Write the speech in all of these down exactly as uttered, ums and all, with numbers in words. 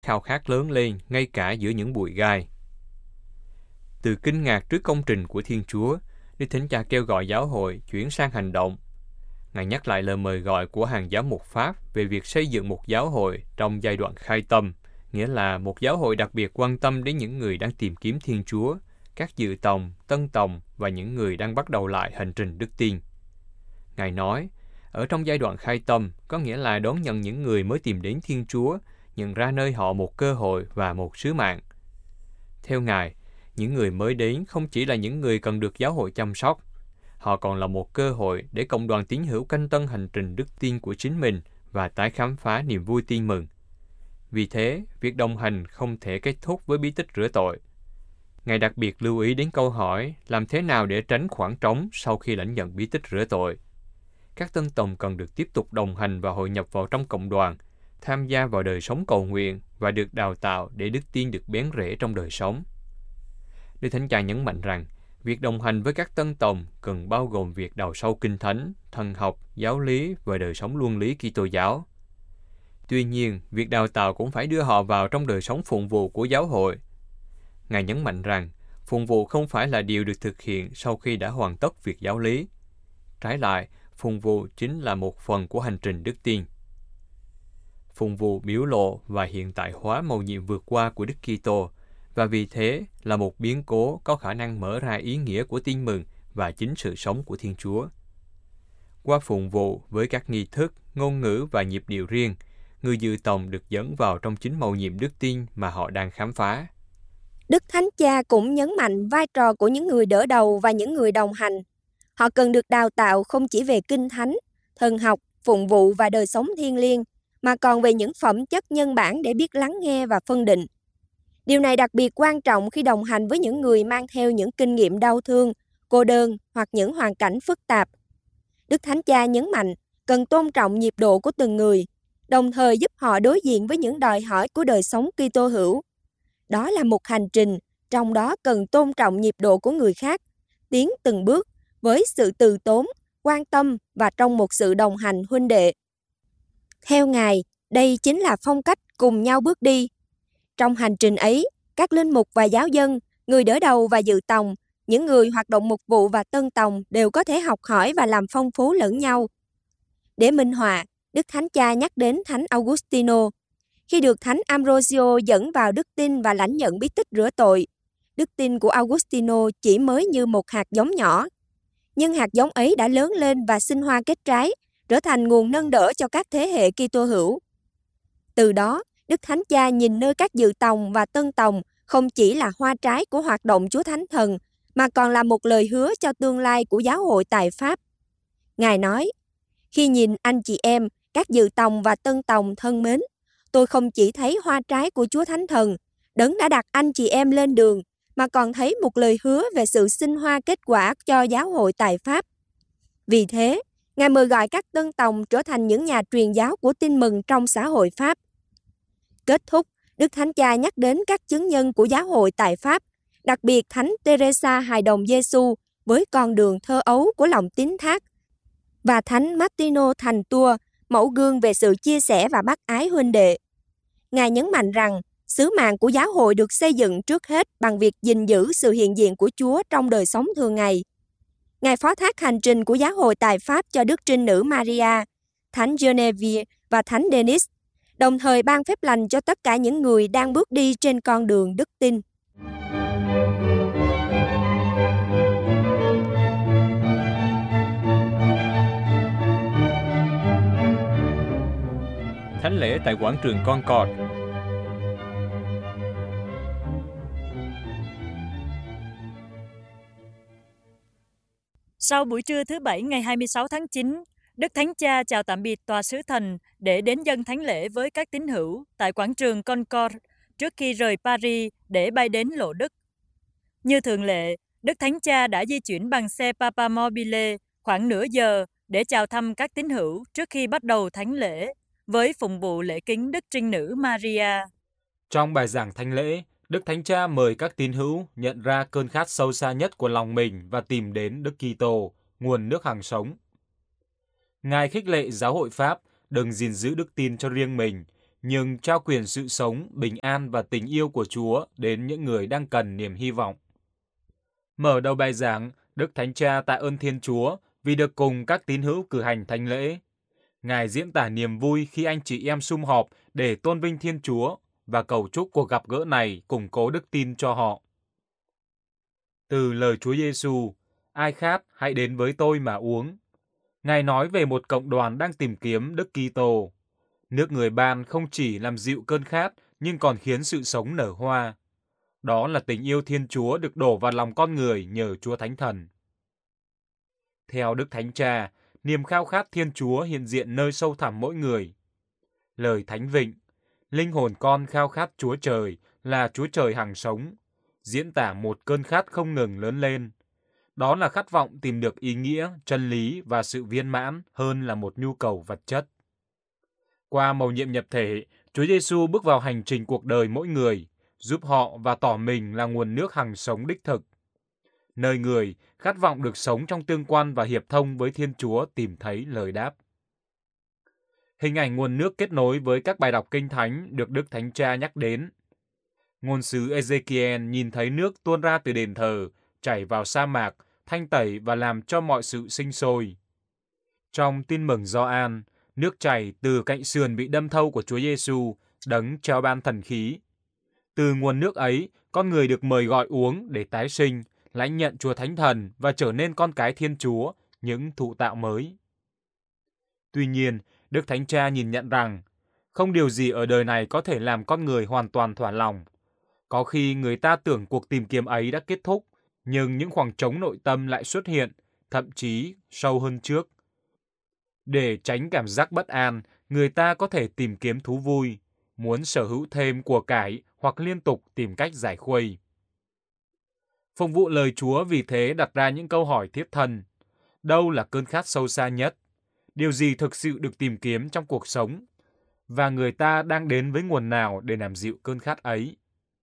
khao khát lớn lên ngay cả giữa những bụi gai. Từ kinh ngạc trước công trình của Thiên Chúa, Đức Thánh Cha kêu gọi giáo hội chuyển sang hành động. Ngài nhắc lại lời mời gọi của hàng giám mục Pháp về việc xây dựng một giáo hội trong giai đoạn khai tâm, nghĩa là một giáo hội đặc biệt quan tâm đến những người đang tìm kiếm Thiên Chúa, các dự tòng, tân tòng và những người đang bắt đầu lại hành trình đức tin. Ngài nói, ở trong giai đoạn khai tâm có nghĩa là đón nhận những người mới tìm đến Thiên Chúa, nhận ra nơi họ một cơ hội và một sứ mạng. Theo Ngài, những người mới đến không chỉ là những người cần được giáo hội chăm sóc, họ còn là một cơ hội để cộng đoàn tín hữu canh tân hành trình đức tin của chính mình và tái khám phá niềm vui tin mừng. Vì thế, việc đồng hành không thể kết thúc với bí tích rửa tội. Ngài đặc biệt lưu ý đến câu hỏi làm thế nào để tránh khoảng trống sau khi lãnh nhận bí tích rửa tội. Các tân tòng cần được tiếp tục đồng hành và hội nhập vào trong cộng đoàn, tham gia vào đời sống cầu nguyện và được đào tạo để đức tin được bén rễ trong đời sống. Đức Thánh Cha nhấn mạnh rằng, việc đồng hành với các tân tòng cần bao gồm việc đào sâu kinh thánh, thần học, giáo lý và đời sống luân lý Kitô giáo. Tuy nhiên, việc đào tạo cũng phải đưa họ vào trong đời sống phụng vụ của giáo hội. Ngài nhấn mạnh rằng, phụng vụ không phải là điều được thực hiện sau khi đã hoàn tất việc giáo lý. Trái lại, phụng vụ chính là một phần của hành trình đức tin. Phụng vụ biểu lộ và hiện tại hóa mầu nhiệm vượt qua của Đức Kitô, và vì thế là một biến cố có khả năng mở ra ý nghĩa của tin mừng và chính sự sống của Thiên Chúa. Qua phụng vụ với các nghi thức, ngôn ngữ và nhịp điệu riêng, người dự tòng được dẫn vào trong chính mầu nhiệm đức tin mà họ đang khám phá. Đức Thánh Cha cũng nhấn mạnh vai trò của những người đỡ đầu và những người đồng hành. Họ cần được đào tạo không chỉ về kinh thánh, thần học, phụng vụ và đời sống thiêng liêng, mà còn về những phẩm chất nhân bản để biết lắng nghe và phân định. Điều này đặc biệt quan trọng khi đồng hành với những người mang theo những kinh nghiệm đau thương, cô đơn hoặc những hoàn cảnh phức tạp. Đức Thánh Cha nhấn mạnh cần tôn trọng nhịp độ của từng người, đồng thời giúp họ đối diện với những đòi hỏi của đời sống Kitô hữu. Đó là một hành trình, trong đó cần tôn trọng nhịp độ của người khác, tiến từng bước với sự từ tốn, quan tâm và trong một sự đồng hành huynh đệ. Theo Ngài, đây chính là phong cách cùng nhau bước đi. Trong hành trình ấy, các linh mục và giáo dân, người đỡ đầu và dự tòng, những người hoạt động mục vụ và tân tòng đều có thể học hỏi và làm phong phú lẫn nhau. Để minh họa, Đức Thánh Cha nhắc đến Thánh Augustino. Khi được Thánh Ambrosio dẫn vào đức tin và lãnh nhận bí tích rửa tội, đức tin của Augustino chỉ mới như một hạt giống nhỏ. Nhưng hạt giống ấy đã lớn lên và sinh hoa kết trái, trở thành nguồn nâng đỡ cho các thế hệ Kitô hữu. Từ đó, Đức Thánh Cha nhìn nơi các dự tòng và tân tòng không chỉ là hoa trái của hoạt động Chúa Thánh Thần, mà còn là một lời hứa cho tương lai của giáo hội tại Pháp. Ngài nói, khi nhìn anh chị em, các dự tòng và tân tòng thân mến, tôi không chỉ thấy hoa trái của Chúa Thánh Thần, Đấng đã đặt anh chị em lên đường, mà còn thấy một lời hứa về sự sinh hoa kết quả cho giáo hội tại Pháp. Vì thế, Ngài mời gọi các tân tòng trở thành những nhà truyền giáo của tin mừng trong xã hội Pháp. Kết thúc, Đức Thánh Cha nhắc đến các chứng nhân của giáo hội tại Pháp, đặc biệt Thánh Teresa Hài Đồng Giêsu với con đường thơ ấu của lòng tín thác, và Thánh Martino Thành Tour, mẫu gương về sự chia sẻ và bác ái huynh đệ. Ngài nhấn mạnh rằng, sứ mạng của giáo hội được xây dựng trước hết bằng việc gìn giữ sự hiện diện của Chúa trong đời sống thường ngày. Ngài phó thác hành trình của giáo hội tại Pháp cho Đức Trinh Nữ Maria, Thánh Genevieve và Thánh Denis, đồng thời ban phép lành cho tất cả những người đang bước đi trên con đường đức tin. Thánh lễ tại quảng trường Concord. Sau buổi trưa thứ Bảy ngày hai mươi sáu tháng chín, Đức Thánh Cha chào tạm biệt tòa sứ thần để đến dâng thánh lễ với các tín hữu tại quảng trường Concord trước khi rời Paris để bay đến Lộ Đức. Như thường lệ, Đức Thánh Cha đã di chuyển bằng xe Papamobile khoảng nửa giờ để chào thăm các tín hữu trước khi bắt đầu thánh lễ với phụng vụ lễ kính Đức Trinh Nữ Maria. Trong bài giảng thánh lễ, Đức Thánh Cha mời các tín hữu nhận ra cơn khát sâu xa nhất của lòng mình và tìm đến Đức Kitô, nguồn nước hằng sống. Ngài khích lệ giáo hội Pháp đừng gìn giữ đức tin cho riêng mình, nhưng trao quyền sự sống, bình an và tình yêu của Chúa đến những người đang cần niềm hy vọng. Mở đầu bài giảng, Đức Thánh Cha tạ ơn Thiên Chúa vì được cùng các tín hữu cử hành thánh lễ. Ngài diễn tả niềm vui khi anh chị em sum họp để tôn vinh Thiên Chúa và cầu chúc cuộc gặp gỡ này củng cố đức tin cho họ. Từ lời Chúa Giêsu, ai khát hãy đến với tôi mà uống. Ngài nói về một cộng đoàn đang tìm kiếm Đức Kitô. Nước Người ban không chỉ làm dịu cơn khát nhưng còn khiến sự sống nở hoa. Đó là tình yêu Thiên Chúa được đổ vào lòng con người nhờ Chúa Thánh Thần. Theo Đức Thánh Cha, niềm khao khát Thiên Chúa hiện diện nơi sâu thẳm mỗi người. Lời Thánh Vịnh, linh hồn con khao khát Chúa Trời là Chúa Trời hằng sống, diễn tả một cơn khát không ngừng lớn lên. Đó là khát vọng tìm được ý nghĩa, chân lý và sự viên mãn hơn là một nhu cầu vật chất. Qua mầu nhiệm nhập thể, Chúa Giêsu bước vào hành trình cuộc đời mỗi người, giúp họ và tỏ mình là nguồn nước hằng sống đích thực. Nơi người khát vọng được sống trong tương quan và hiệp thông với Thiên Chúa tìm thấy lời đáp. Hình ảnh nguồn nước kết nối với các bài đọc Kinh Thánh được Đức Thánh Cha nhắc đến. Ngôn sứ Ezekiel nhìn thấy nước tuôn ra từ đền thờ, chảy vào sa mạc, thanh tẩy và làm cho mọi sự sinh sôi. Trong Tin mừng Gioan, nước chảy từ cạnh sườn bị đâm thâu của Chúa Giêsu, đấng trao ban thần khí. Từ nguồn nước ấy, con người được mời gọi uống để tái sinh, lãnh nhận Chúa Thánh Thần và trở nên con cái Thiên Chúa, những thụ tạo mới. Tuy nhiên, Đức Thánh Cha nhìn nhận rằng, không điều gì ở đời này có thể làm con người hoàn toàn thỏa lòng. Có khi người ta tưởng cuộc tìm kiếm ấy đã kết thúc, nhưng những khoảng trống nội tâm lại xuất hiện, thậm chí sâu hơn trước. Để tránh cảm giác bất an, người ta có thể tìm kiếm thú vui, muốn sở hữu thêm của cải hoặc liên tục tìm cách giải khuây. Phục vụ lời Chúa vì thế đặt ra những câu hỏi thiết thân. Đâu là cơn khát sâu xa nhất? Điều gì thực sự được tìm kiếm trong cuộc sống? Và người ta đang đến với nguồn nào để làm dịu cơn khát ấy?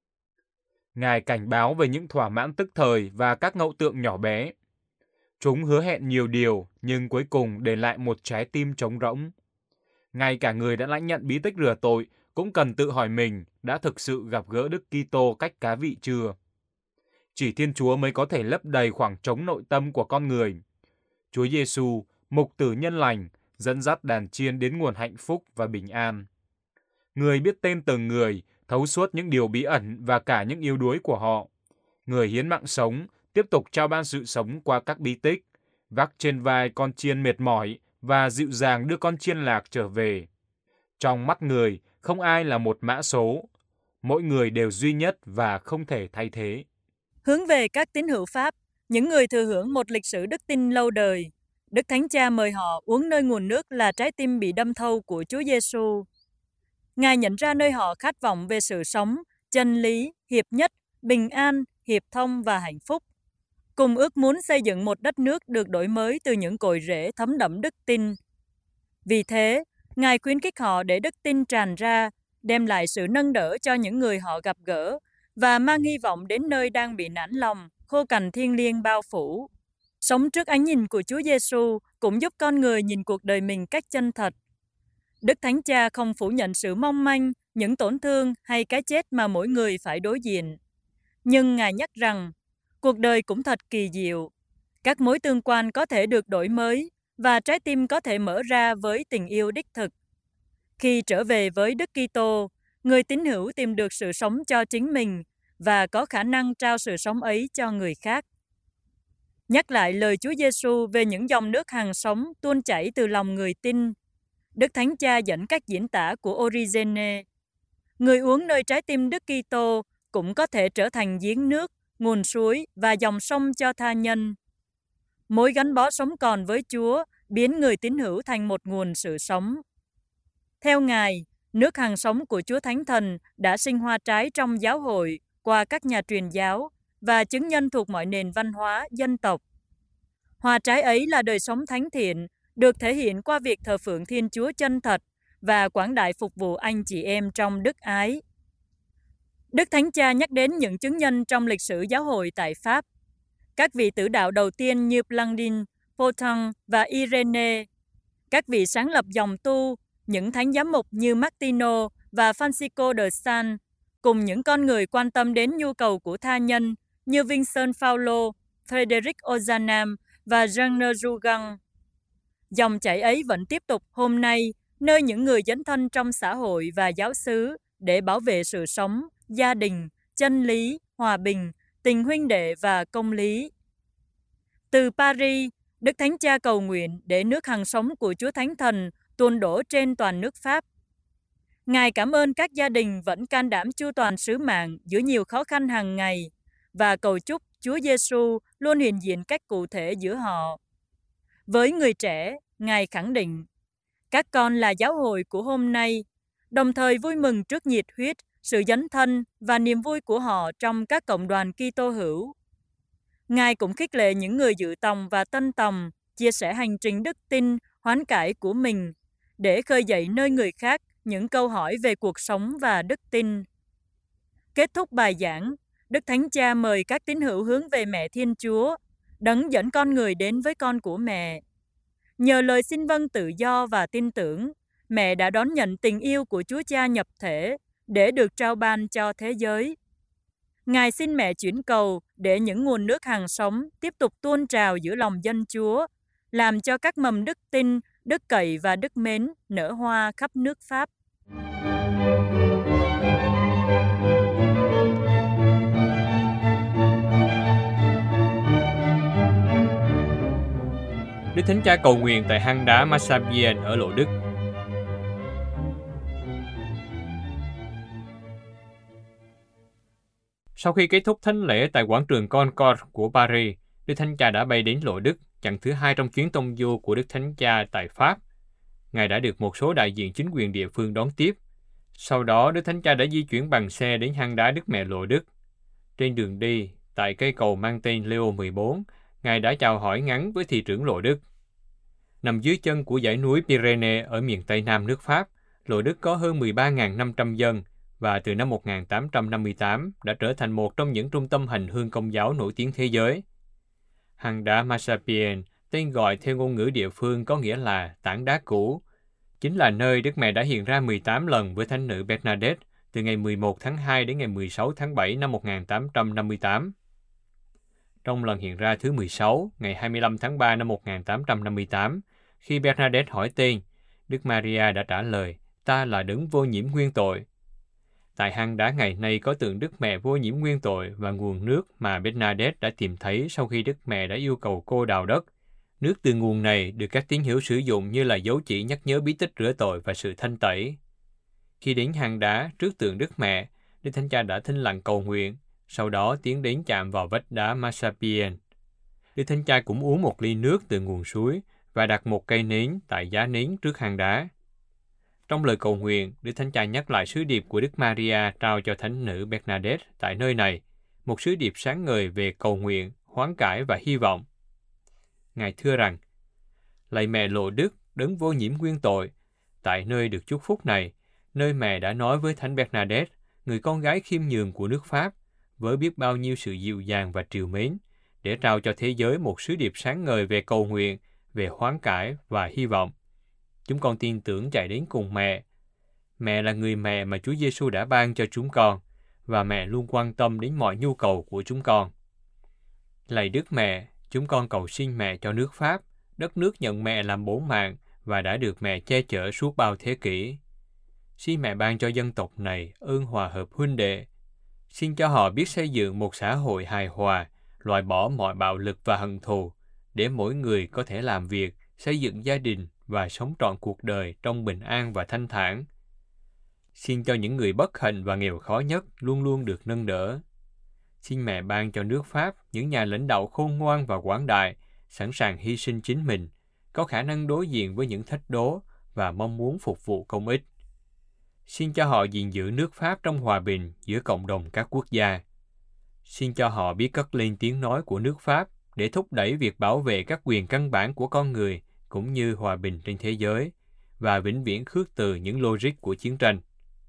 Ngài cảnh báo về những thỏa mãn tức thời và các ngẫu tượng nhỏ bé. Chúng hứa hẹn nhiều điều, nhưng cuối cùng để lại một trái tim trống rỗng. Ngay cả người đã lãnh nhận bí tích rửa tội cũng cần tự hỏi mình đã thực sự gặp gỡ Đức Kitô cách cá vị chưa. Chỉ Thiên Chúa mới có thể lấp đầy khoảng trống nội tâm của con người. Chúa Giêsu, mục tử nhân lành, dẫn dắt đàn chiên đến nguồn hạnh phúc và bình an. Người biết tên từng người, thấu suốt những điều bí ẩn và cả những yếu đuối của họ. Người hiến mạng sống, tiếp tục trao ban sự sống qua các bí tích, vác trên vai con chiên mệt mỏi và dịu dàng đưa con chiên lạc trở về. Trong mắt người, không ai là một mã số. Mỗi người đều duy nhất và không thể thay thế. Hướng về các tín hữu Pháp, những người thừa hưởng một lịch sử đức tin lâu đời, Đức Thánh Cha mời họ uống nơi nguồn nước là trái tim bị đâm thâu của Chúa Giêsu. Ngài nhận ra nơi họ khát vọng về sự sống, chân lý, hiệp nhất, bình an, hiệp thông và hạnh phúc. Cùng ước muốn xây dựng một đất nước được đổi mới từ những cội rễ thấm đẫm đức tin. Vì thế, Ngài khuyến khích họ để đức tin tràn ra, đem lại sự nâng đỡ cho những người họ gặp gỡ và mang hy vọng đến nơi đang bị nản lòng, khô cằn thiêng liêng bao phủ. Sống trước ánh nhìn của Chúa Giêsu cũng giúp con người nhìn cuộc đời mình cách chân thật. Đức Thánh Cha không phủ nhận sự mong manh, những tổn thương hay cái chết mà mỗi người phải đối diện. Nhưng Ngài nhắc rằng, cuộc đời cũng thật kỳ diệu. Các mối tương quan có thể được đổi mới và trái tim có thể mở ra với tình yêu đích thực. Khi trở về với Đức Kitô, người tín hữu tìm được sự sống cho chính mình và có khả năng trao sự sống ấy cho người khác. Nhắc lại lời Chúa Giêsu về những dòng nước hằng sống tuôn chảy từ lòng người tin, Đức Thánh Cha dẫn cách diễn tả của Origene. Người uống nơi trái tim Đức Kitô cũng có thể trở thành giếng nước, nguồn suối và dòng sông cho tha nhân. Mối gắn bó sống còn với Chúa biến người tín hữu thành một nguồn sự sống. Theo Ngài, nước hằng sống của Chúa Thánh Thần đã sinh hoa trái trong giáo hội qua các nhà truyền giáo và chứng nhân thuộc mọi nền văn hóa, dân tộc. Hoa trái ấy là đời sống thánh thiện, được thể hiện qua việc thờ phượng Thiên Chúa chân thật và quảng đại phục vụ anh chị em trong đức ái. Đức Thánh Cha nhắc đến những chứng nhân trong lịch sử giáo hội tại Pháp. Các vị tử đạo đầu tiên như Blandine, Potin và Irene, các vị sáng lập dòng tu, những thánh giám mục như Martino và Francisco de Sales, cùng những con người quan tâm đến nhu cầu của tha nhân như Vincent Paulo, Frederick Ozanam và Jean Rougon. Dòng chảy ấy vẫn tiếp tục hôm nay, nơi những người dấn thân trong xã hội và giáo xứ để bảo vệ sự sống, gia đình, chân lý, hòa bình, tình huynh đệ và công lý. Từ Paris, Đức Thánh Cha cầu nguyện để nước hằng sống của Chúa Thánh Thần tuôn đổ trên toàn nước Pháp. Ngài cảm ơn các gia đình vẫn can đảm chu toàn sứ mạng giữa nhiều khó khăn hàng ngày và cầu chúc Chúa Giêsu luôn hiện diện cách cụ thể giữa họ. Với người trẻ, Ngài khẳng định, các con là giáo hội của hôm nay, đồng thời vui mừng trước nhiệt huyết, sự dấn thân và niềm vui của họ trong các cộng đoàn Kitô hữu. Ngài cũng khích lệ những người dự tòng và tân tòng chia sẻ hành trình đức tin, hoán cải của mình để khơi dậy nơi người khác những câu hỏi về cuộc sống và đức tin. Kết thúc bài giảng, Đức Thánh Cha mời các tín hữu hướng về Mẹ Thiên Chúa, đấng dẫn con người đến với con của mẹ. Nhờ lời xin vâng tự do và tin tưởng, mẹ đã đón nhận tình yêu của Chúa Cha nhập thể để được trao ban cho thế giới. Ngài xin mẹ chuyển cầu để những nguồn nước hằng sống tiếp tục tuôn trào giữa lòng dân Chúa, làm cho các mầm đức tin, đức cậy và đức mến nở hoa khắp nước Pháp. Đức Thánh Cha cầu nguyện tại hang đá Massabielle ở Lộ Đức. Sau khi kết thúc thánh lễ tại quảng trường Concorde của Paris, Đức Thánh Cha đã bay đến Lộ Đức, chặng thứ hai trong chuyến tông du của Đức Thánh Cha tại Pháp. Ngài đã được một số đại diện chính quyền địa phương đón tiếp. Sau đó, Đức Thánh Cha đã di chuyển bằng xe đến hang đá Đức Mẹ Lộ Đức. Trên đường đi, tại cây cầu mang tên Leo mười bốn, Ngài đã chào hỏi ngắn với thị trưởng Lộ Đức. Nằm dưới chân của dãy núi Pyrénées ở miền Tây Nam nước Pháp, Lộ Đức có hơn mười ba nghìn năm trăm dân và từ năm một nghìn tám trăm năm mươi tám đã trở thành một trong những trung tâm hành hương công giáo nổi tiếng thế giới. Hang đá Massabielle, tên gọi theo ngôn ngữ địa phương có nghĩa là tảng đá cũ, chính là nơi Đức Mẹ đã hiện ra mười tám lần với Thánh nữ Bernadette từ ngày mười một tháng hai đến ngày mười sáu tháng bảy năm một nghìn tám trăm năm mươi tám. Trong lần hiện ra thứ mười sáu, ngày hai mươi lăm tháng ba năm một nghìn tám trăm năm mươi tám, khi Bernadette hỏi tên, Đức Maria đã trả lời, ta là đấng vô nhiễm nguyên tội. Tại hang đá ngày nay có tượng Đức Mẹ vô nhiễm nguyên tội và nguồn nước mà Bernadette đã tìm thấy sau khi Đức Mẹ đã yêu cầu cô đào đất. Nước từ nguồn này được các tín hữu sử dụng như là dấu chỉ nhắc nhớ bí tích rửa tội và sự thanh tẩy. Khi đến hang đá trước tượng Đức Mẹ, Đức Thánh Cha đã thinh lặng cầu nguyện, sau đó tiến đến chạm vào vách đá Massabielle. Đức Thánh Cha cũng uống một ly nước từ nguồn suối và đặt một cây nến tại giá nến trước hang đá. Trong lời cầu nguyện, Đức Thánh Cha nhắc lại sứ điệp của Đức Maria trao cho Thánh nữ Bernadette tại nơi này, một sứ điệp sáng ngời về cầu nguyện, hoán cải và hy vọng. Ngài thưa rằng, lạy Mẹ Lộ Đức, đấng vô nhiễm nguyên tội, tại nơi được chúc phúc này, nơi mẹ đã nói với Thánh Bernadette, người con gái khiêm nhường của nước Pháp, với biết bao nhiêu sự dịu dàng và trìu mến, để trao cho thế giới một sứ điệp sáng ngời về cầu nguyện, về hoán cải và hy vọng. Chúng con tin tưởng chạy đến cùng mẹ. Mẹ là người mẹ mà Chúa Giêsu đã ban cho chúng con, và mẹ luôn quan tâm đến mọi nhu cầu của chúng con. Lạy Đức Mẹ, chúng con cầu xin mẹ cho nước Pháp, đất nước nhận mẹ làm bổn mạng và đã được mẹ che chở suốt bao thế kỷ. Xin mẹ ban cho dân tộc này ơn hòa hợp huynh đệ. Xin cho họ biết xây dựng một xã hội hài hòa, loại bỏ mọi bạo lực và hận thù, để mỗi người có thể làm việc, xây dựng gia đình và sống trọn cuộc đời trong bình an và thanh thản. Xin cho những người bất hạnh và nghèo khó nhất luôn luôn được nâng đỡ. Xin mẹ ban cho nước Pháp những nhà lãnh đạo khôn ngoan và quảng đại, sẵn sàng hy sinh chính mình, có khả năng đối diện với những thách đố và mong muốn phục vụ công ích. Xin cho họ gìn giữ nước Pháp trong hòa bình giữa cộng đồng các quốc gia. Xin cho họ biết cất lên tiếng nói của nước Pháp để thúc đẩy việc bảo vệ các quyền căn bản của con người cũng như hòa bình trên thế giới và vĩnh viễn khước từ những logic của chiến tranh.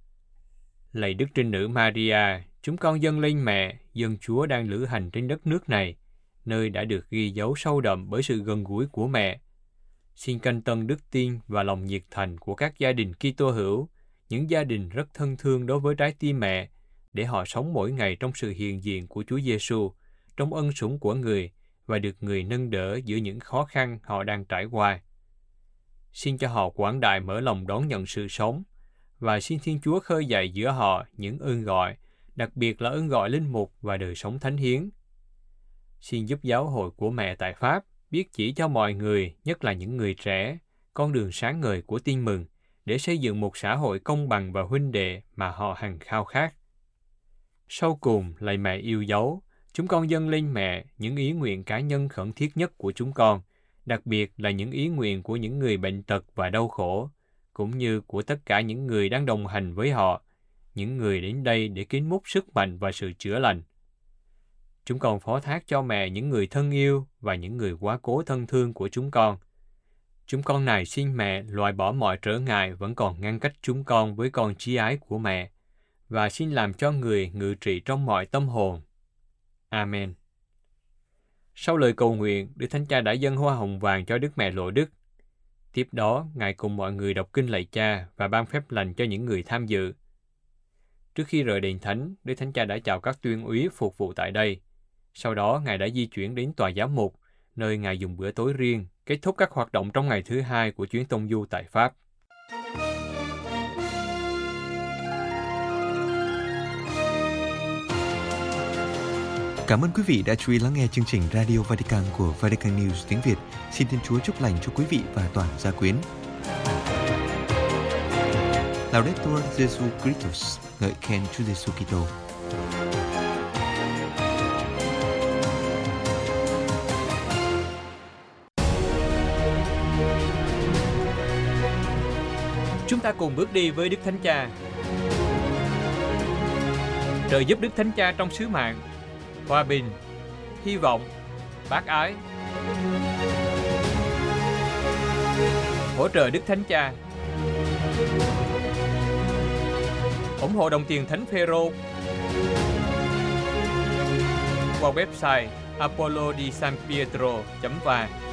Lạy Đức Trinh Nữ Maria, chúng con dâng lên mẹ, dân Chúa đang lữ hành trên đất nước này, nơi đã được ghi dấu sâu đậm bởi sự gần gũi của mẹ. Xin canh tân đức tin và lòng nhiệt thành của các gia đình Kitô hữu, những gia đình rất thân thương đối với trái tim mẹ, để họ sống mỗi ngày trong sự hiện diện của Chúa Giêsu, trong ân sủng của người và được người nâng đỡ giữa những khó khăn họ đang trải qua. Xin cho họ quảng đại mở lòng đón nhận sự sống, và xin Thiên Chúa khơi dậy giữa họ những ơn gọi, đặc biệt là ơn gọi linh mục và đời sống thánh hiến. Xin giúp giáo hội của mẹ tại Pháp biết chỉ cho mọi người, nhất là những người trẻ, con đường sáng ngời của tin mừng để xây dựng một xã hội công bằng và huynh đệ mà họ hằng khao khát. Sau cùng, lạy mẹ yêu dấu, chúng con dâng lên mẹ những ý nguyện cá nhân khẩn thiết nhất của chúng con, đặc biệt là những ý nguyện của những người bệnh tật và đau khổ, cũng như của tất cả những người đang đồng hành với họ, những người đến đây để kính múc sức mạnh và sự chữa lành. Chúng con phó thác cho mẹ những người thân yêu và những người quá cố thân thương của chúng con. Chúng con này xin mẹ loại bỏ mọi trở ngại vẫn còn ngăn cách chúng con với con chí ái của mẹ, và xin làm cho người ngự trị trong mọi tâm hồn. Amen. Sau lời cầu nguyện, Đức Thánh Cha đã dâng hoa hồng vàng cho Đức Mẹ Lộ Đức. Tiếp đó, Ngài cùng mọi người đọc kinh lạy Cha và ban phép lành cho những người tham dự. Trước khi rời đền thánh, Đức Thánh Cha đã chào các tuyên úy phục vụ tại đây. Sau đó, Ngài đã di chuyển đến tòa giám mục, nơi Ngài dùng bữa tối riêng, kết thúc các hoạt động trong ngày thứ hai của chuyến tông du tại Pháp. Cảm ơn quý vị đã chú ý lắng nghe chương trình Radio Vatican của Vatican News tiếng Việt. Xin Thiên Chúa chúc lành cho quý vị và toàn gia quyến. Laudetur Jesu Christus, ngợi khen Chúa Giêsu Kitô. Chúng ta cùng bước đi với Đức Thánh Cha. Trợ giúp Đức Thánh Cha trong sứ mạng: hòa bình, hy vọng, bác ái. Hỗ trợ Đức Thánh Cha. Ủng hộ đồng tiền Thánh Phêrô qua website apollo di san pietro chấm va.